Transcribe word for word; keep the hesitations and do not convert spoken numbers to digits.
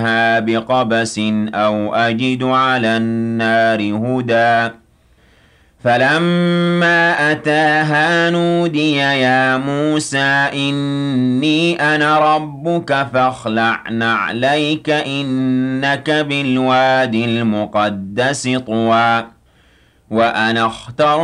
بقبس أو أجد على النار هدى فلما أتاها نودي يا موسى إني أنا ربك فاخلع نعليك إنك بالوادي المقدس طوى وأنا اخترتك